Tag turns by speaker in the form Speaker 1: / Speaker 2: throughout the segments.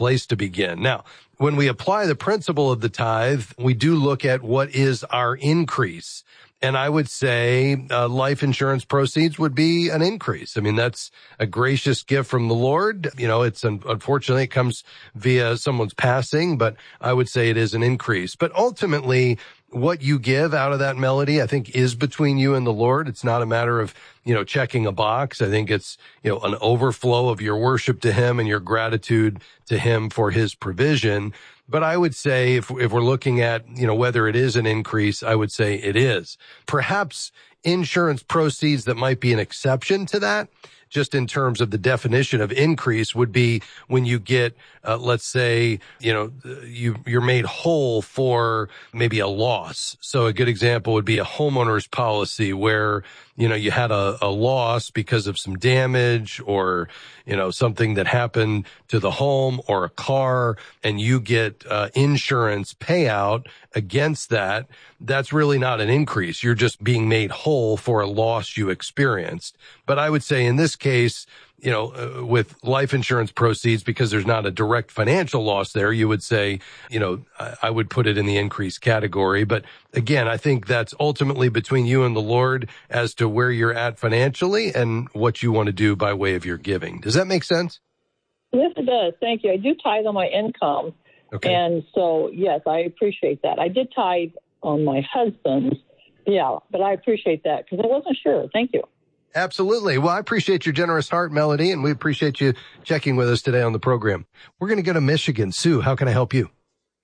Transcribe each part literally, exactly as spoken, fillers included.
Speaker 1: place to begin. Now, when we apply the principle of the tithe, we do look at what is our increase. And I would say uh, life insurance proceeds would be an increase. I mean, that's a gracious gift from the Lord. You know, it's un- unfortunately it comes via someone's passing, but I would say it is an increase. But ultimately, what you give out of that melody, I think, is between you and the Lord. It's not a matter of, you know, checking a box. I think it's, you know, an overflow of your worship to him and your gratitude to him for his provision. But I would say if, if we're looking at, you know, whether it is an increase, I would say it is. Perhaps insurance proceeds that might be an exception to that, just in terms of the definition of increase, would be when you get, uh, let's say, you know, you, you're made whole for maybe a loss. So a good example would be a homeowner's policy where, you know, you had a, a loss because of some damage or, you know, something that happened to the home or a car, and you get uh, insurance payout against that. That's really not an increase. You're just being made whole for a loss you experienced. But I would say in this case, you know, uh, with life insurance proceeds, because there's not a direct financial loss there, you would say, you know, I, I would put it in the increase category. But again, I think that's ultimately between you and the Lord as to where you're at financially and what you want to do by way of your giving. Does that make sense?
Speaker 2: Yes, it does. Thank you. I do tithe on my income. Okay. And so, yes, I appreciate that. I did tithe on my husband's. Yeah, but I appreciate that because I wasn't sure. Thank you.
Speaker 1: Absolutely. Well, I appreciate your generous heart, Melody, and we appreciate you checking with us today on the program. We're going to go to Michigan. Sue, how can I help you?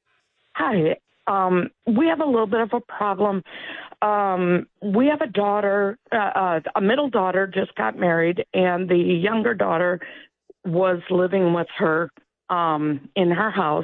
Speaker 3: Hi. Um, we have a little bit of a problem. Um, we have a daughter, uh, uh, a middle daughter just got married, and the younger daughter was living with her um, in her house.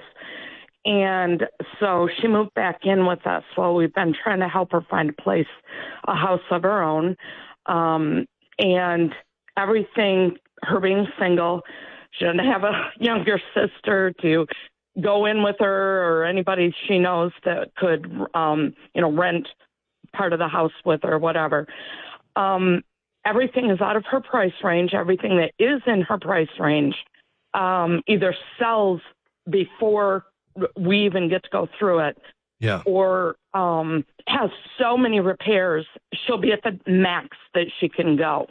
Speaker 3: And so she moved back in with us. Well, we've been trying to help her find a place, a house of her own. Um, and everything, her being single, she doesn't have a younger sister to go in with her or anybody she knows that could, um, you know, rent part of the house with her or whatever. Um, everything is out of her price range. Everything that is in her price range um, either sells before we even get to go through it.
Speaker 1: Yeah.
Speaker 3: Or um, has so many repairs, she'll be at the max that she can go.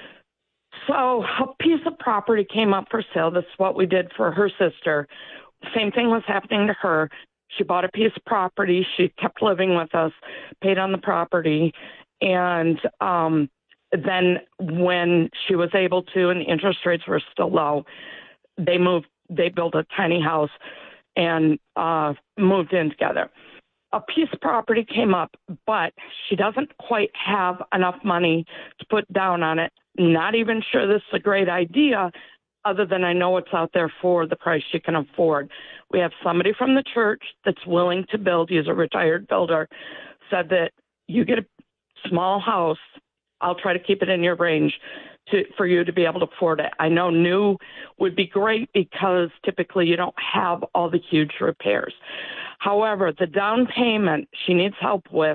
Speaker 3: So a piece of property came up for sale. That's what we did for her sister. Same thing was happening to her. She bought a piece of property. She kept living with us, paid on the property. And um, then when she was able to, and the interest rates were still low, they moved, they built a tiny house and uh, moved in together. A piece of property came up, but she doesn't quite have enough money to put down on it. Not even sure this is a great idea, other than I know it's out there for the price she can afford. We have somebody from the church that's willing to build. He's a retired builder, said that you get a small house, I'll try to keep it in your range to, for you to be able to afford it. I know new would be great because typically you don't have all the huge repairs. However, the down payment she needs help with,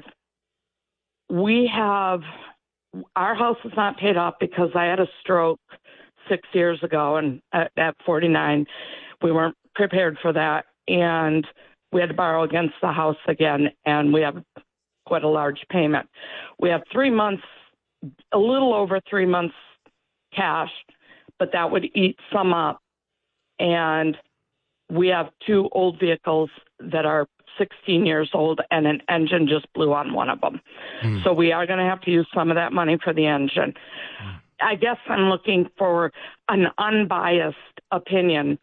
Speaker 3: we have, our house is not paid off because I had a stroke six years ago, and at, at forty-nine, we weren't prepared for that, and we had to borrow against the house again, and we have quite a large payment. We have three months, a little over three months cash, but that would eat some up, and we have two old vehicles that are sixteen years old, and an engine just blew on one of them. Mm. So we are going to have to use some of that money for the engine. Mm. I guess I'm looking for an unbiased opinion.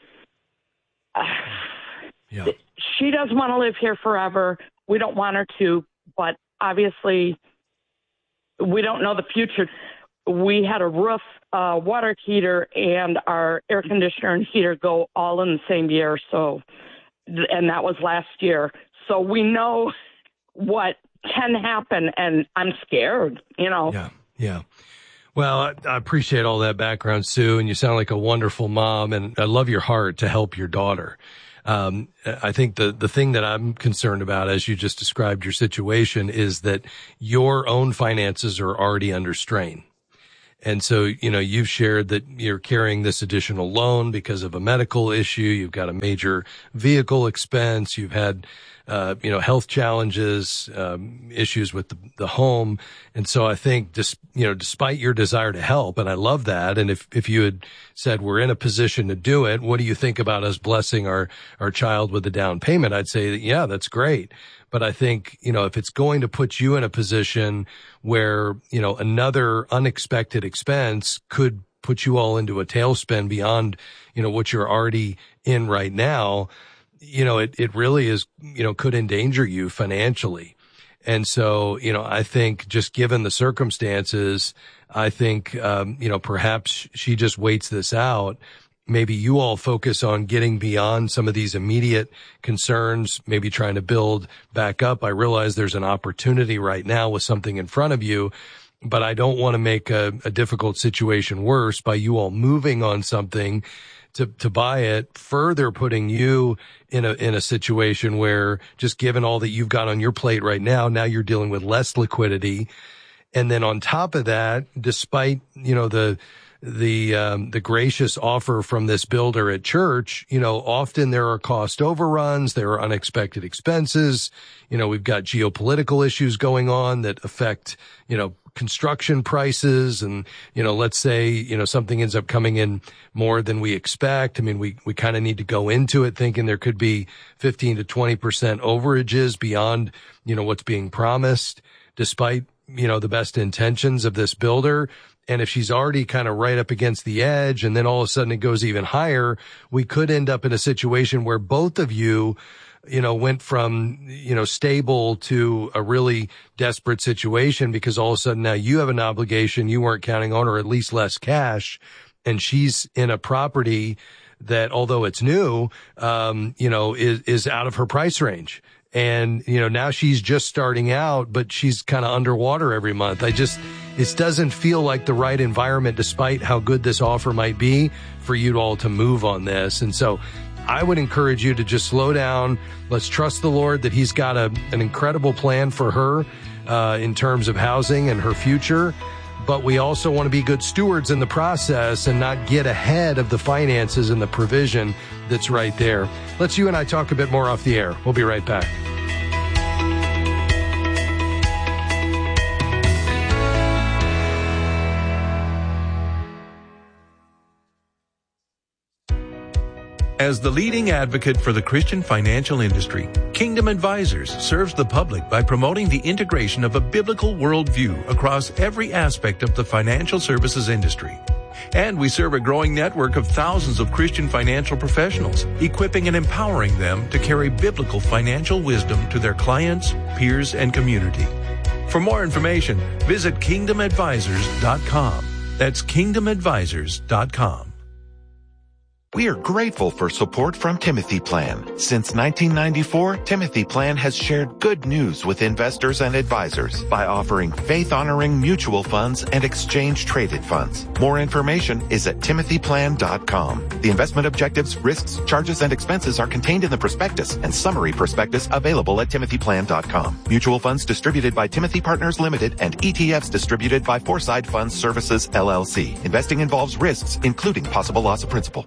Speaker 1: Yeah.
Speaker 3: She doesn't want to live here forever. We don't want her to, but obviously we don't know the future. We had a roof, uh, water heater, and our air conditioner and heater go all in the same year. So, and that was last year. So we know what can happen, and I'm scared, you know.
Speaker 1: Yeah, yeah. Well, I, I appreciate all that background, Sue, and you sound like a wonderful mom, and I love your heart to help your daughter. Um, I think the, the thing that I'm concerned about, as you just described your situation, is that your own finances are already under strain. And so, you know, you've shared that you're carrying this additional loan because of a medical issue. You've got a major vehicle expense. You've had, uh, you know, health challenges, um, issues with the, the home. And so I think just, you know, despite your desire to help, and I love that. And if, if you had said we're in a position to do it, what do you think about us blessing our, our child with a down payment? I'd say that, yeah, that's great. But I think, you know, if it's going to put you in a position where, you know, another unexpected expense could put you all into a tailspin beyond, you know, what you're already in right now, you know, it, it really is, you know, could endanger you financially. And so, you know, I think just given the circumstances, I think, um, you know, perhaps she just waits this out. Maybe you all focus on getting beyond some of these immediate concerns, maybe trying to build back up. I realize there's an opportunity right now with something in front of you, but I don't want to make a, a difficult situation worse by you all moving on something to, to buy it, further putting you in a, in a situation where just given all that you've got on your plate right now, now you're dealing with less liquidity. And then on top of that, despite, you know, the, the, um, the gracious offer from this builder at church, you know, often there are cost overruns, there are unexpected expenses. You know, we've got geopolitical issues going on that affect, you know, construction prices. And, you know, let's say, you know, something ends up coming in more than we expect. I mean, we, we kind of need to go into it thinking there could be fifteen to twenty percent overages beyond, you know, what's being promised, despite, you know, the best intentions of this builder. And if she's already kind of right up against the edge and then all of a sudden it goes even higher, we could end up in a situation where both of you, you know, went from, you know, stable to a really desperate situation because all of a sudden now you have an obligation you weren't counting on, or at least less cash. And she's in a property that, although it's new, um, you know, is, is out of her price range. And, you know, now she's just starting out, but she's kind of underwater every month. I just, it doesn't feel like the right environment, despite how good this offer might be, for you all to move on this. And so I would encourage you to just slow down. Let's trust the Lord that he's got a, an incredible plan for her, uh, in terms of housing and her future. But we also want to be good stewards in the process and not get ahead of the finances and the provision that's right there. Let's you and I talk a bit more off the air. We'll be right back.
Speaker 4: As the leading advocate for the Christian financial industry, Kingdom Advisors serves the public by promoting the integration of a biblical worldview across every aspect of the financial services industry. And we serve a growing network of thousands of Christian financial professionals, equipping and empowering them to carry biblical financial wisdom to their clients, peers, and community. For more information, visit kingdom advisors dot com. That's kingdom advisors dot com.
Speaker 5: We are grateful for support from Timothy Plan. Since nineteen ninety-four, Timothy Plan has shared good news with investors and advisors by offering faith-honoring mutual funds and exchange-traded funds. More information is at timothy plan dot com. The investment objectives, risks, charges, and expenses are contained in the prospectus and summary prospectus available at timothy plan dot com. Mutual funds distributed by Timothy Partners Limited and E T Fs distributed by Foreside Funds Services, L L C. Investing involves risks, including possible loss of principal.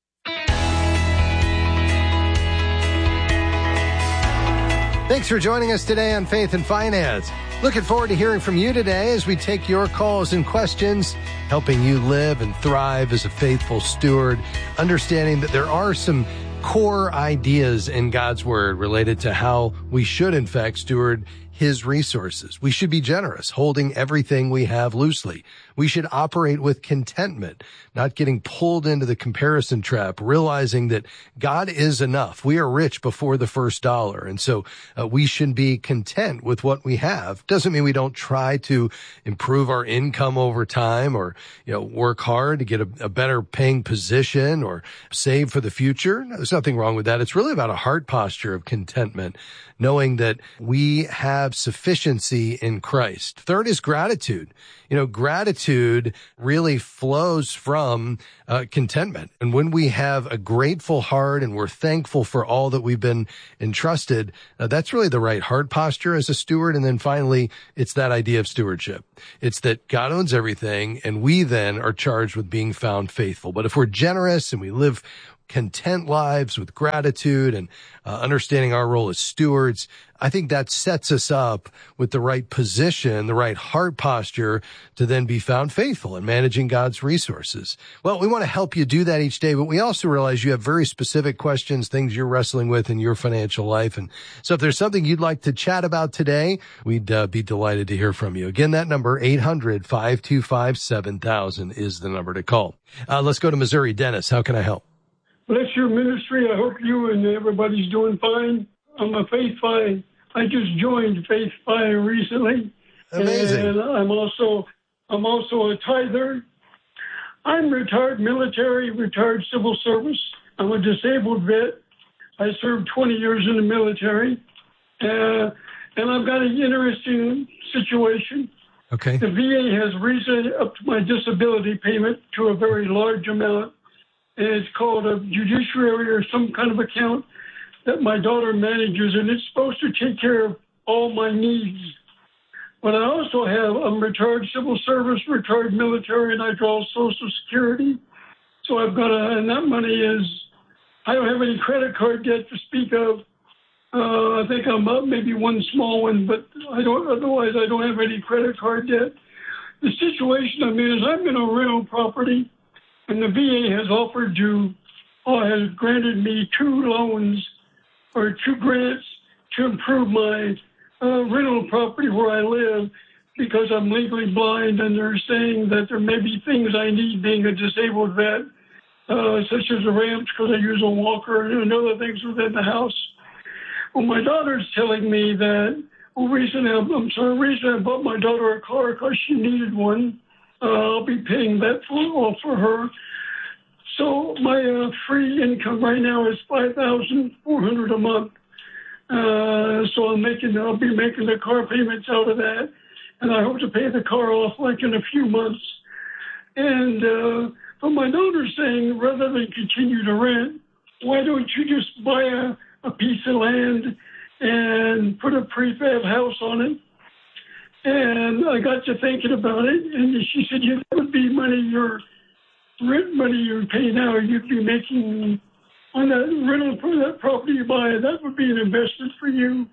Speaker 1: Thanks for joining us today on Faith and Finance. Looking forward to hearing from you today as we take your calls and questions, helping you live and thrive as a faithful steward, understanding that there are some core ideas in God's Word related to how we should, in fact, steward His resources. We should be generous, holding everything we have loosely. We should operate with contentment, not getting pulled into the comparison trap, realizing that God is enough. We are rich before the first dollar. And so uh, we should be content with what we have. Doesn't mean we don't try to improve our income over time, or, you know, work hard to get a, a better paying position or save for the future. No, there's nothing wrong with that. It's really about a heart posture of contentment, knowing that we have have sufficiency in Christ. Third is gratitude. You know, gratitude really flows from uh, contentment. And when we have a grateful heart and we're thankful for all that we've been entrusted, uh, that's really the right heart posture as a steward. And then finally, it's that idea of stewardship. It's that God owns everything, and we then are charged with being found faithful. But if we're generous and we live content lives with gratitude and uh, understanding our role as stewards, I think that sets us up with the right position, the right heart posture to then be found faithful in managing God's resources. Well, we want to help you do that each day, but we also realize you have very specific questions, things you're wrestling with in your financial life. And so if there's something you'd like to chat about today, we'd uh, be delighted to hear from you. Again, that number, eight hundred, five two five, seven thousand is the number to call. Uh, let's go to Missouri. Dennis, how can I help?
Speaker 6: Bless your ministry. I hope you and everybody's doing fine. I'm a Faith Fi. I just joined Faith Fi recently.
Speaker 1: Amazing.
Speaker 6: And I'm also I'm also a tither. I'm retired military, retired civil service. I'm a disabled vet. I served twenty years in the military. Uh, and I've got an interesting situation.
Speaker 1: Okay.
Speaker 6: The V A has raised up my disability payment to a very large amount. And it's called a judiciary or some kind of account that my daughter manages, and it's supposed to take care of all my needs. But I also have, I'm retired civil service, retired military, and I draw Social Security. So I've got a, and that money is, I don't have any credit card debt to speak of. Uh, I think I'm up maybe one small one, but I don't, otherwise I don't have any credit card debt. The situation I'm in is I'm in a rental property, and the V A has offered to, or has granted me two loans or two grants to improve my uh, rental property where I live because I'm legally blind, and they're saying that there may be things I need being a disabled vet, uh, such as the ramps because I use a walker and other things within the house. Well, my daughter's telling me that, well, recently, I'm sorry, recently I bought my daughter a car because she needed one. Uh, I'll be paying that for, all for her. So my uh, free income right now is five thousand four hundred dollars a month. Uh, so I'm making, I'll be making the car payments out of that, and I hope to pay the car off like in a few months. And uh, but my daughter's saying, rather than continue to rent, why don't you just buy a, a piece of land and put a prefab house on it? And I got to thinking about it, and she said, yeah, that would be money, your rent money you pay now, you'd be making on that rental for that property you buy, that would be an investment for you.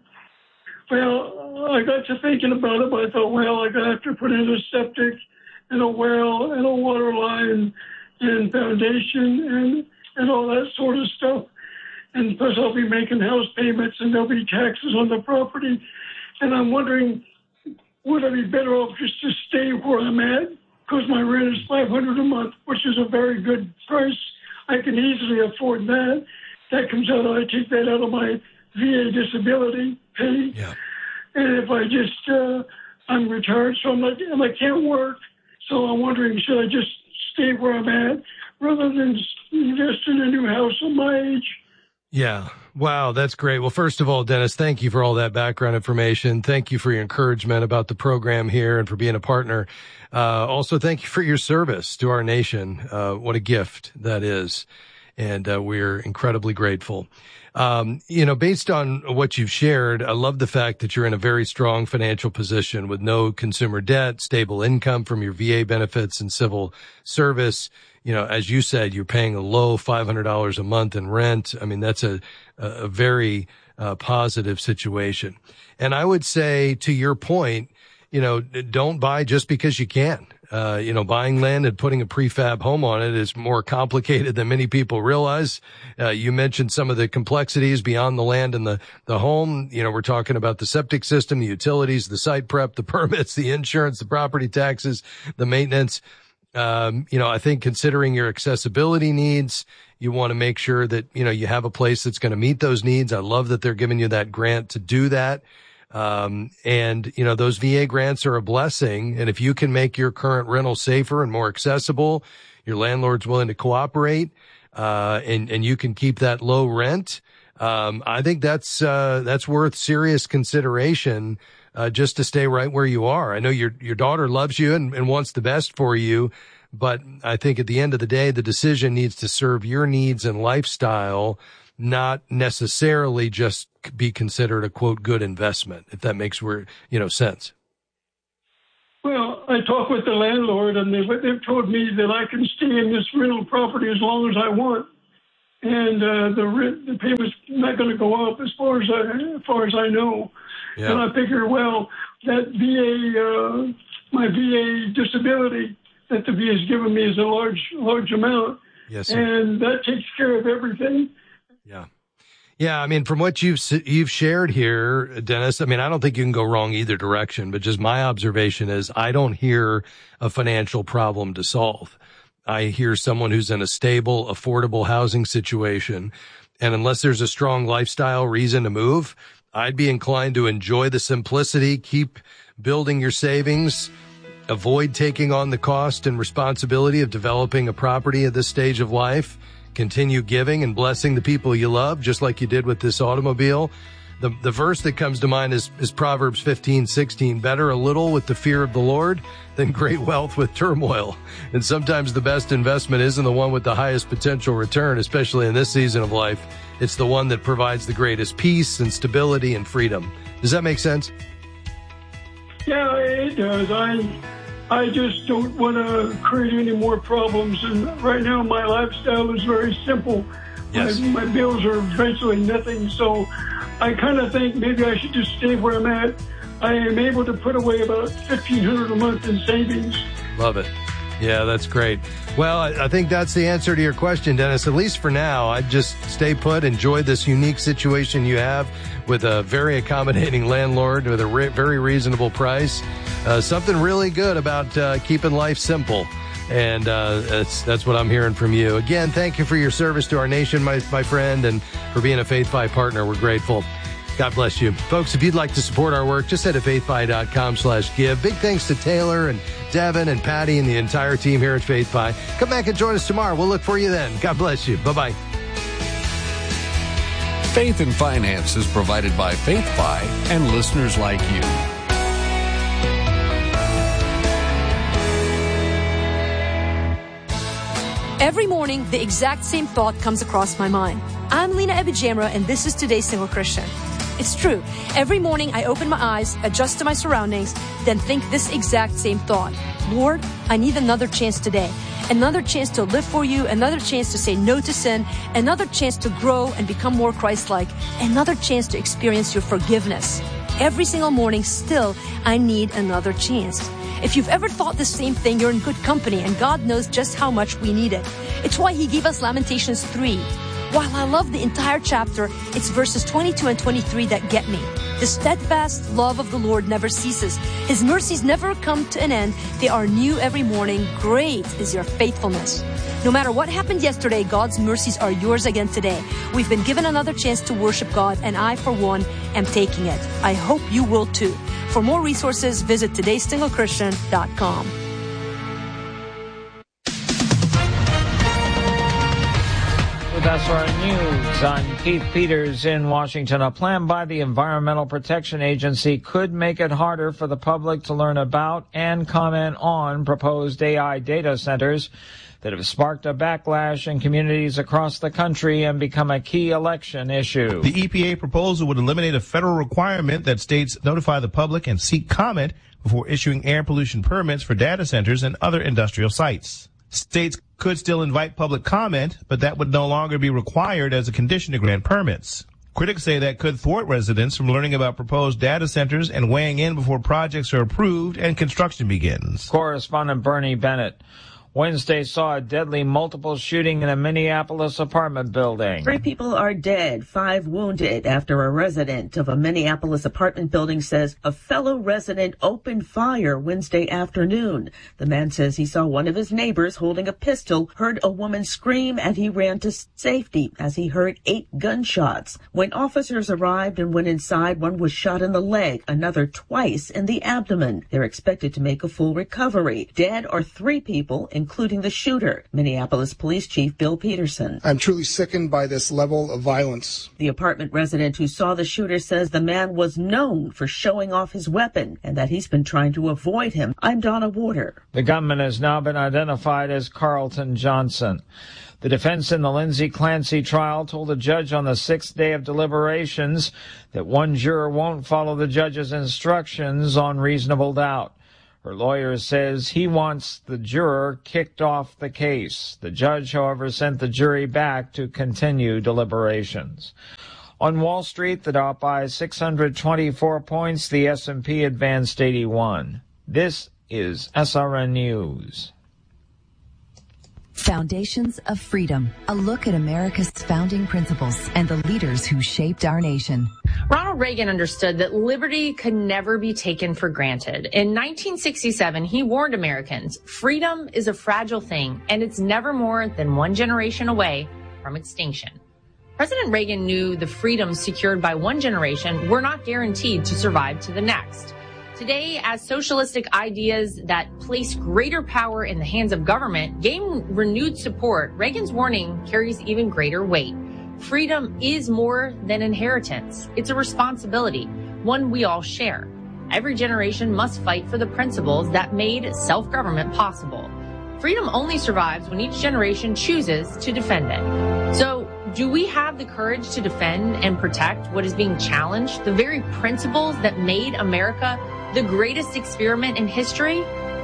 Speaker 6: Well, I got to thinking about it, but I thought, well, I'm going to have to put in a septic and a well and a water line and foundation and, and all that sort of stuff. And plus I'll be making house payments and there'll be taxes on the property. And I'm wondering, would I be better off just to stay where I'm at? Because my rent is five hundred dollars a month, which is a very good price. I can easily afford that. That comes out, I take that out of my V A disability pay.
Speaker 1: Yeah.
Speaker 6: And if I just, uh, I'm retired, so I'm not, and I can't work. So I'm wondering, should I just stay where I'm at rather than invest in a new house at my age?
Speaker 1: Yeah. Wow. That's great. Well, first of all, Dennis, thank you for all that background information. Thank you for your encouragement about the program here and for being a partner. Uh, also, thank you for your service to our nation. Uh, what a gift that is. And uh, we're incredibly grateful. Um, you know, based on what you've shared, I love the fact that you're in a very strong financial position with no consumer debt, stable income from your V A benefits and civil service. You know, as you said, you're paying a low five hundred dollars a month in rent. I mean, that's a, a very uh, positive situation. And I would say, to your point, you know, don't buy just because you can. Uh, you know, buying land and putting a prefab home on it is more complicated than many people realize. Uh, you mentioned some of the complexities beyond the land and the, the home. You know, we're talking about the septic system, the utilities, the site prep, the permits, the insurance, the property taxes, the maintenance. Um, you know, I think considering your accessibility needs, you want to make sure that, you know, you have a place that's going to meet those needs. I love that they're giving you that grant to do that. Um, and, you know, those V A grants are a blessing. And if you can make your current rental safer and more accessible, your landlord's willing to cooperate, uh, and, and you can keep that low rent. Um, I think that's, uh, that's worth serious consideration, uh, just to stay right where you are. I know your, your daughter loves you and, and wants the best for you, but I think at the end of the day, the decision needs to serve your needs and lifestyle, not necessarily just be considered a quote good investment, if that makes where, you know, sense.
Speaker 6: Well, I talked with the landlord, and they, they've told me that I can stay in this rental property as long as I want, and uh, the rent, the payment's not going to go up as far as I, as far as I know. Yeah. And I figure, well, that V A, uh, my V A disability that the V A has given me is a large, large amount,
Speaker 1: yes, sir.
Speaker 6: And that takes care of everything.
Speaker 1: Yeah. Yeah, I mean, from what you've you've shared here, Dennis, I mean, I don't think you can go wrong either direction, but just my observation is I don't hear a financial problem to solve. I hear someone who's in a stable, affordable housing situation, and unless there's a strong lifestyle reason to move, I'd be inclined to enjoy the simplicity, keep building your savings, avoid taking on the cost and responsibility of developing a property at this stage of life. Continue giving and blessing the people you love, just like you did with this automobile. The the verse that comes to mind is, is Proverbs fifteen sixteen. Better a little with the fear of the Lord than great wealth with turmoil. And sometimes the best investment isn't the one with the highest potential return, especially in this season of life. It's the one that provides the greatest peace and stability and freedom. Does that make sense?
Speaker 6: Yeah, it does. I I just don't want to create any more problems. And right now, my lifestyle is very simple.
Speaker 1: Yes.
Speaker 6: My, my bills are virtually nothing. So I kind of think maybe I should just stay where I'm at. I am able to put away about fifteen hundred dollars a month in savings.
Speaker 1: Love it. Yeah, that's great. Well, I, I think that's the answer to your question, Dennis. At least for now, I'd just stay put, enjoy this unique situation you have with a very accommodating landlord with a re- very reasonable price. Uh, something really good about uh, keeping life simple. And uh, that's that's what I'm hearing from you. Again, thank you for your service to our nation, my, my friend, and for being a FaithFi partner. We're grateful. God bless you. Folks, if you'd like to support our work, just head to faithfi.com slash give. Big thanks to Taylor and Devin and Patty and the entire team here at FaithFi. Come back and join us tomorrow. We'll look for you then. God bless you. Bye-bye.
Speaker 7: Faith and Finance is provided by FaithFi and listeners like you.
Speaker 8: Every morning, the exact same thought comes across my mind. I'm Lena Ebijamra, and this is Today's Single Christian. It's true. Every morning, I open my eyes, adjust to my surroundings, then think this exact same thought. Lord, I need another chance today. Another chance to live for you, another chance to say no to sin, another chance to grow and become more Christ-like, another chance to experience your forgiveness. Every single morning, still, I need another chance. If you've ever thought the same thing, you're in good company, and God knows just how much we need it. It's why He gave us Lamentations three. While I love the entire chapter, it's verses twenty-two and twenty-three that get me. The steadfast love of the Lord never ceases. His mercies never come to an end. They are new every morning. Great is your faithfulness. No matter what happened yesterday, God's mercies are yours again today. We've been given another chance to worship God, and I, for one, am taking it. I hope you will too. For more resources, visit todays single christian dot com.
Speaker 9: With S R N News, I'm Keith Peters in Washington. A plan by the Environmental Protection Agency could make it harder for the public to learn about and comment on proposed A I data centers that have sparked a backlash in communities across the country and become a key election issue.
Speaker 10: The E P A proposal would eliminate a federal requirement that states notify the public and seek comment before issuing air pollution permits for data centers and other industrial sites. States could still invite public comment, but that would no longer be required as a condition to grant permits. Critics say that could thwart residents from learning about proposed data centers and weighing in before projects are approved and construction begins.
Speaker 9: Correspondent Bernie Bennett. Wednesday saw a deadly multiple shooting in a Minneapolis apartment building.
Speaker 11: Three people are dead, five wounded after a resident of a Minneapolis apartment building says a fellow resident opened fire Wednesday afternoon. The man says he saw one of his neighbors holding a pistol, heard a woman scream, and he ran to safety as he heard eight gunshots. When officers arrived and went inside, one was shot in the leg, another twice in the abdomen. They're expected to make a full recovery. Dead are three people, including the shooter, Minneapolis Police Chief Bill Peterson.
Speaker 12: I'm truly sickened by this level of violence.
Speaker 11: The apartment resident who saw the shooter says the man was known for showing off his weapon and that he's been trying to avoid him. I'm Donna Warder.
Speaker 9: The gunman has now been identified as Carlton Johnson. The defense in the Lindsay Clancy trial told a judge on the sixth day of deliberations that one juror won't follow the judge's instructions on reasonable doubt. Her lawyer says he wants the juror kicked off the case. The judge, however, sent the jury back to continue deliberations. On Wall Street, the Dow up by six hundred twenty-four points. The S and P advanced eighty-one. This is S R N News.
Speaker 13: Foundations of Freedom, a look at America's founding principles and the leaders who shaped our nation.
Speaker 14: Ronald Reagan understood that liberty could never be taken for granted. In nineteen sixty-seven, he warned Americans, freedom is a fragile thing, and it's never more than one generation away from extinction. President Reagan knew the freedoms secured by one generation were not guaranteed to survive to the next. Today, as socialistic ideas that place greater power in the hands of government gain renewed support, Reagan's warning carries even greater weight. Freedom is more than inheritance. It's a responsibility, one we all share. Every generation must fight for the principles that made self-government possible. Freedom only survives when each generation chooses to defend it. So, do we have the courage to defend and protect what is being challenged, the very principles that made America the greatest experiment in history?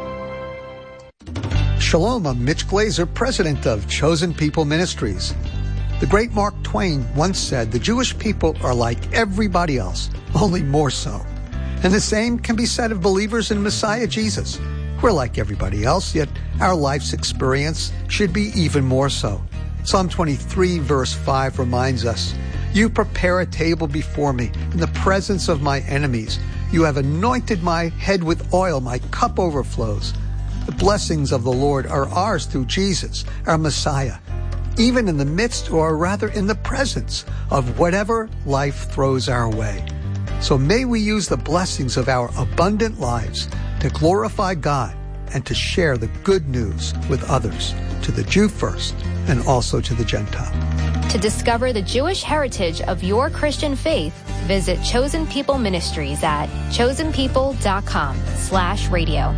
Speaker 15: Shalom, I'm Mitch Glazer, president of Chosen People Ministries. The great Mark Twain once said, the Jewish people are like everybody else, only more so. And the same can be said of believers in Messiah Jesus. We're like everybody else, yet our life's experience should be even more so. Psalm twenty-three, verse five reminds us, you prepare a table before me in the presence of my enemies. You have anointed my head with oil, my cup overflows. The blessings of the Lord are ours through Jesus, our Messiah, even in the midst, or rather in the presence, of whatever life throws our way. So may we use the blessings of our abundant lives to glorify God and to share the good news with others, to the Jew first and also to the Gentile.
Speaker 16: To discover the Jewish heritage of your Christian faith, visit Chosen People Ministries at chosenpeople.com slash radio.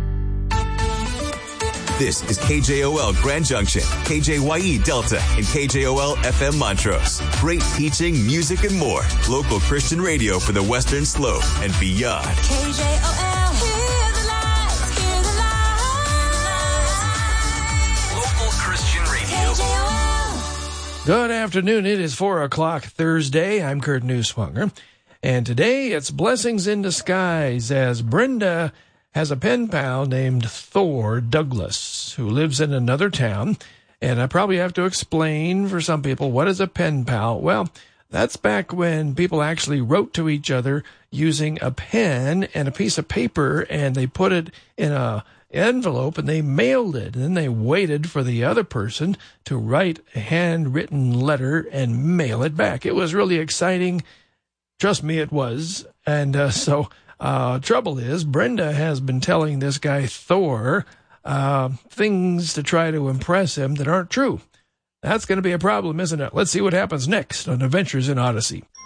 Speaker 17: This is K J O L Grand Junction, K J Y E Delta, and K J O L F M Montrose. Great teaching, music, and more. Local Christian radio for the Western Slope and beyond.
Speaker 18: K J O L, hear the lights, hear the lights.
Speaker 17: Local Christian radio.
Speaker 18: K J O L.
Speaker 19: Good afternoon. It is four o'clock Thursday. I'm Kurt Neuswanger. And today it's Blessings in Disguise as Brenda has a pen pal named Thor Douglas who lives in another town. And I probably have to explain for some people, what is a pen pal? Well, that's back when people actually wrote to each other using a pen and a piece of paper, and they put it in a envelope and they mailed it, and then they waited for the other person to write a handwritten letter and mail it back. It was really exciting. Trust me, it was. And uh, so uh trouble is, Brenda has been telling this guy Thor uh things to try to impress him that aren't true. That's going to be a problem, isn't it? Let's see what happens next on Adventures in Odyssey.